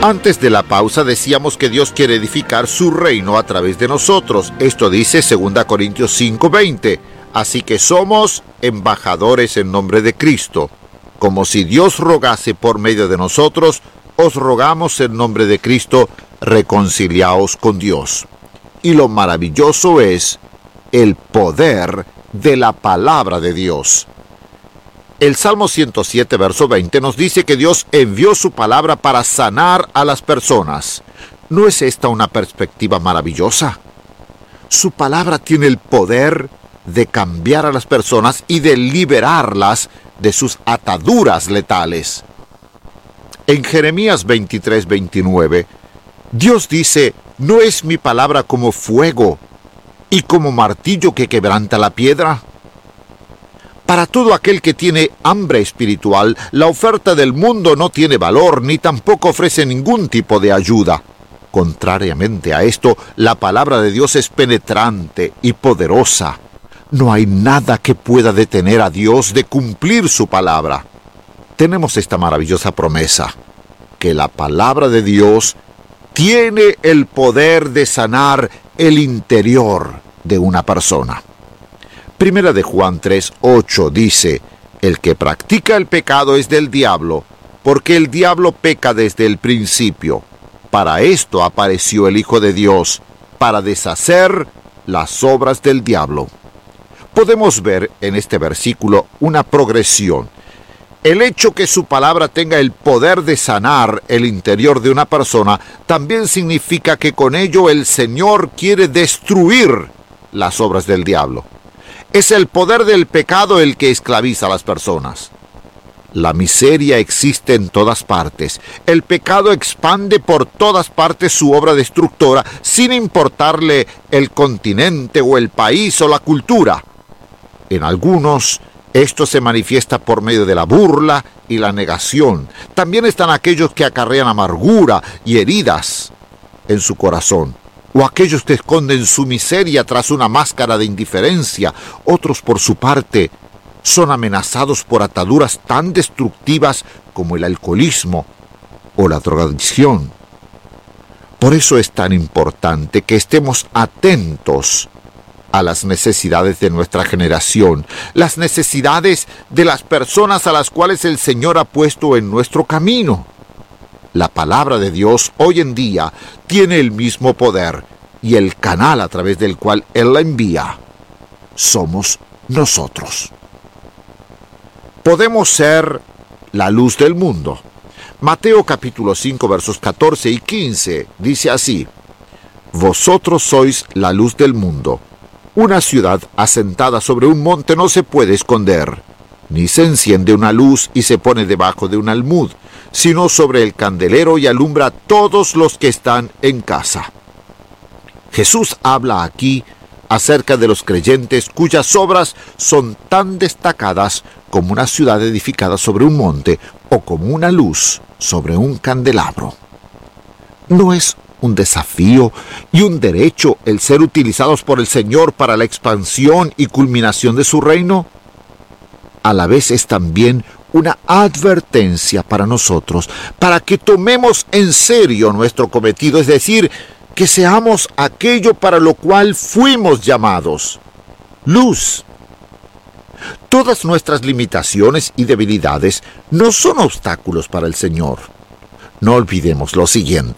Antes de la pausa decíamos que Dios quiere edificar su reino a través de nosotros. Esto dice 2 Corintios 5:20. Así que somos embajadores en nombre de Cristo. Como si Dios rogase por medio de nosotros, os rogamos en nombre de Cristo, reconciliaos con Dios. Y lo maravilloso es el poder de la palabra de Dios. El Salmo 107, verso 20, nos dice que Dios envió su palabra para sanar a las personas. ¿No es esta una perspectiva maravillosa? Su palabra tiene el poder de cambiar a las personas y de liberarlas de sus ataduras letales. En Jeremías 23, 29, Dios dice: ¿no es mi palabra como fuego y como martillo que quebranta la piedra? Para todo aquel que tiene hambre espiritual, la oferta del mundo no tiene valor ni tampoco ofrece ningún tipo de ayuda. Contrariamente a esto, la palabra de Dios es penetrante y poderosa. No hay nada que pueda detener a Dios de cumplir su palabra. Tenemos esta maravillosa promesa, que la palabra de Dios tiene el poder de sanar el interior de una persona. Primera de Juan 3:8 dice: el que practica el pecado es del diablo, porque el diablo peca desde el principio. Para esto apareció el Hijo de Dios, para deshacer las obras del diablo. Podemos ver en este versículo una progresión. El hecho que su palabra tenga el poder de sanar el interior de una persona también significa que con ello el Señor quiere destruir las obras del diablo. Es el poder del pecado el que esclaviza a las personas. La miseria existe en todas partes. El pecado expande por todas partes su obra destructora, sin importarle el continente o el país o la cultura. En algunos, esto se manifiesta por medio de la burla y la negación. También están aquellos que acarrean amargura y heridas en su corazón, o aquellos que esconden su miseria tras una máscara de indiferencia. Otros, por su parte, son amenazados por ataduras tan destructivas como el alcoholismo o la drogadicción. Por eso es tan importante que estemos atentos a las necesidades de nuestra generación, las necesidades de las personas a las cuales el Señor ha puesto en nuestro camino. La palabra de Dios hoy en día tiene el mismo poder, y el canal a través del cual Él la envía somos nosotros. Podemos ser la luz del mundo. Mateo capítulo 5 versos 14 y 15 dice así: vosotros sois la luz del mundo. Una ciudad asentada sobre un monte no se puede esconder, ni se enciende una luz y se pone debajo de un almud, sino sobre el candelero y alumbra a todos los que están en casa. Jesús habla aquí acerca de los creyentes cuyas obras son tan destacadas como una ciudad edificada sobre un monte o como una luz sobre un candelabro. ¿No es un desafío y un derecho el ser utilizados por el Señor para la expansión y culminación de su reino? A la vez es también una advertencia para nosotros, para que tomemos en serio nuestro cometido, es decir, que seamos aquello para lo cual fuimos llamados: luz. Todas nuestras limitaciones y debilidades no son obstáculos para el Señor. No olvidemos lo siguiente: